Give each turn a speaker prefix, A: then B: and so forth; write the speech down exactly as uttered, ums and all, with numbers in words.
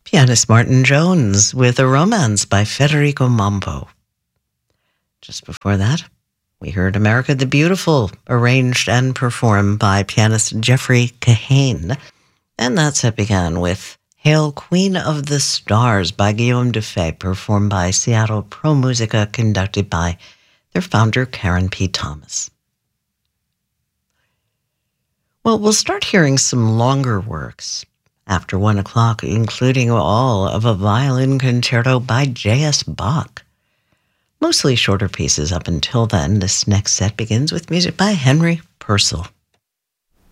A: Pianist Martin Jones with A Romance by Federico Mambo. Just before that, we heard America the Beautiful, arranged and performed by pianist Jeffrey Kahane. And that set began with Hail Queen of the Stars by Guillaume Dufay, performed by Seattle Pro Musica, conducted by their founder, Karen P. Thomas. Well, we'll start hearing some longer works after one o'clock, including all of a violin concerto by J S. Bach. Mostly shorter pieces up until then. This next set begins with music by Henry Purcell.